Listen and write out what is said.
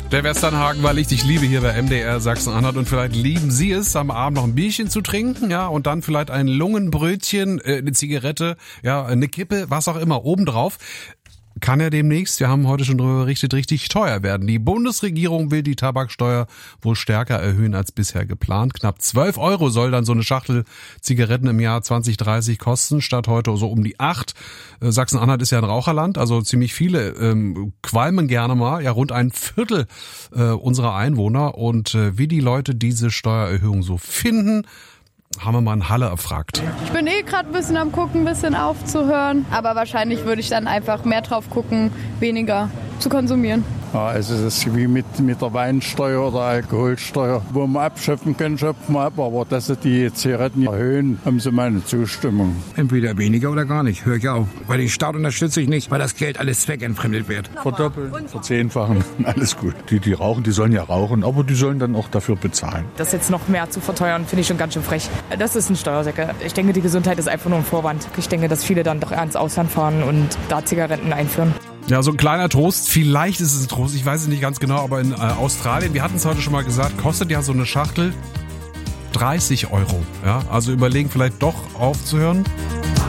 Der Westernhagen war Licht. Ich liebe hier bei MDR Sachsen-Anhalt und vielleicht lieben Sie es, am Abend noch ein Bierchen zu trinken, ja, und dann vielleicht ein Lungenbrötchen, eine Zigarette, ja, eine Kippe, was auch immer, obendrauf. Kann ja demnächst, wir haben heute schon darüber berichtet, richtig teuer werden. Die Bundesregierung will die Tabaksteuer wohl stärker erhöhen als bisher geplant. Knapp 12 € soll dann so eine Schachtel Zigaretten im Jahr 2030 kosten, statt heute so um die 8. Sachsen-Anhalt ist ja ein Raucherland, also ziemlich viele qualmen gerne mal, ja rund ein Viertel unserer Einwohner. Und wie die Leute diese Steuererhöhung so finden, haben wir mal in Halle erfragt. Ich bin gerade ein bisschen am Gucken, ein bisschen aufzuhören. Aber wahrscheinlich würde ich dann einfach mehr drauf gucken, weniger zu konsumieren. Ja, also das ist wie mit der Weinsteuer oder Alkoholsteuer. Wo man abschöpfen können, schöpfen wir ab. Aber dass sie die Zigaretten erhöhen, haben sie meine Zustimmung. Entweder weniger oder gar nicht, höre ich auf. Weil den Staat unterstütze ich nicht, weil das Geld alles zweckentfremdet wird. Verdoppeln, verzehnfachen, alles gut. Die rauchen, die sollen ja rauchen, aber die sollen dann auch dafür bezahlen. Das jetzt noch mehr zu verteuern, finde ich schon ganz schön frech. Das ist ein Steuersäcke. Ich denke, die Gesundheit ist einfach nur ein Vorwand. Ich denke, dass viele dann doch eher ins Ausland fahren und da Zigaretten einführen. Ja, so ein kleiner Trost, vielleicht ist es ein Trost, ich weiß es nicht ganz genau, aber in Australien, wir hatten es heute schon mal gesagt, kostet ja so eine Schachtel 30 €. Ja, also überlegen vielleicht doch aufzuhören.